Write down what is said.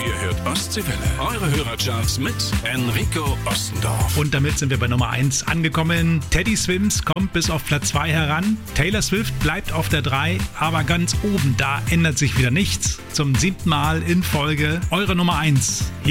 Ihr hört Ostseewelle. Eure Hörercharts mit Enrico Ostendorf. Und damit sind wir bei Nummer 1 angekommen. Teddy Swims kommt bis auf Platz 2 heran. Taylor Swift bleibt auf der 3, aber ganz oben, da ändert sich wieder nichts. Zum 7. Mal in Folge eure Nummer 1.